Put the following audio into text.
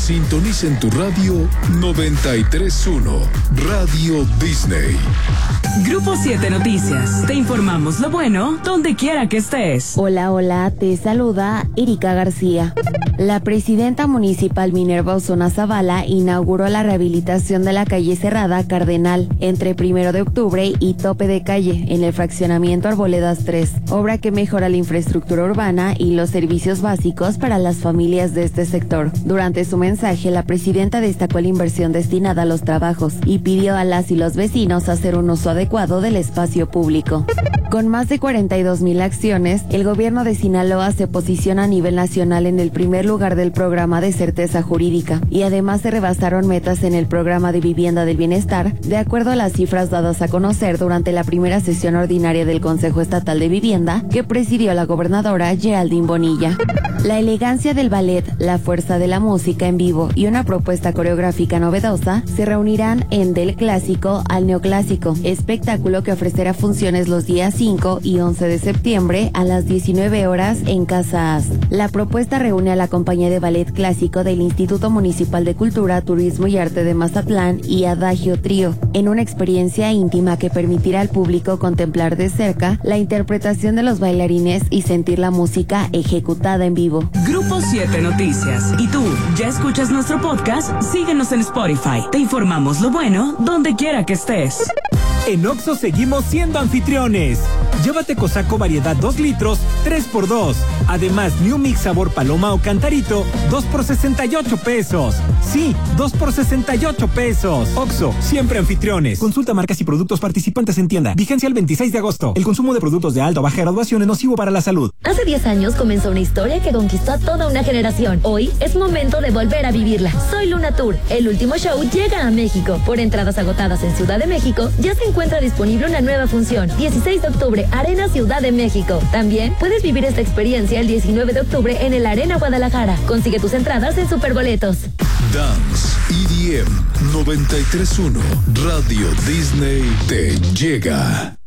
Sintoniza en tu radio 93.1, Radio Disney. Grupo 7 Noticias. Te informamos lo bueno donde quiera que estés. Hola, te saluda Erika García. La presidenta municipal Minerva Osuna Zavala inauguró la rehabilitación de la calle Cerrada Cardenal entre 1 de octubre y Tope de Calle en el fraccionamiento Arboledas 3, obra que mejora la infraestructura urbana y los servicios básicos para las familias de este sector. Durante su mensaje, la presidenta destacó la inversión destinada a los trabajos y pidió a las y los vecinos hacer un uso adecuado del espacio público. Con más de 42,000 acciones, el gobierno de Sinaloa se posiciona a nivel nacional en el primer lugar del programa de certeza jurídica y además se rebasaron metas en el programa de vivienda del bienestar, de acuerdo a las cifras dadas a conocer durante la primera sesión ordinaria del Consejo Estatal de Vivienda que presidió la gobernadora Geraldine Bonilla. La elegancia del ballet, la fuerza de la música en vivo y una propuesta coreográfica novedosa se reunirán en Del Clásico al Neoclásico, espectáculo que ofrecerá funciones los días 5 y 11 de septiembre a las 19 horas en Casa As. La propuesta reúne a la compañía de ballet clásico del Instituto Municipal de Cultura, Turismo y Arte de Mazatlán y Adagio Trío, en una experiencia íntima que permitirá al público contemplar de cerca la interpretación de los bailarines y sentir la música ejecutada en vivo. Grupo 7 Noticias. ¿Y tú, ya escuchas nuestro podcast? Síguenos en Spotify. Te informamos lo bueno donde quiera que estés. En Oxxo seguimos siendo anfitriones. Llévate Cosaco variedad 2 litros, 3x2. Además, New Mix sabor paloma o cantarito, 2 por 68 pesos. Sí, 2 por 68 pesos. Oxxo, siempre anfitriones. Consulta marcas y productos participantes en tienda. Vigencia el 26 de agosto. El consumo de productos de alta o baja graduación es nocivo para la salud. Hace 10 años comenzó una historia que conquistó a toda una generación. Hoy es momento de volver a vivirla. Soy Luna Tour. El último show llega a México. Por entradas agotadas en Ciudad de México, ya se encuentra disponible una nueva función. 16 de octubre, Arena Ciudad de México. También puedes vivir esta experiencia el 19 de octubre en el Arena Guadalajara. Consigue tus entradas en Superboletos. Dance EDM 93.1, Radio Disney te llega.